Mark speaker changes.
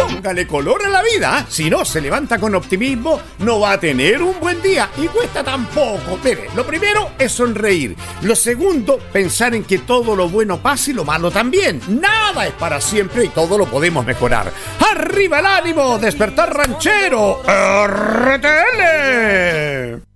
Speaker 1: Póngale color a la vida. Si no se levanta con optimismo, no va a tener un buen día. Y cuesta tampoco. Mire, lo primero es sonreír. Lo segundo, pensar en que todo lo bueno pasa y lo malo también. Nada es para siempre y todo lo podemos mejorar. ¡Arriba el ánimo! ¡Despertar ranchero! ¡RTL!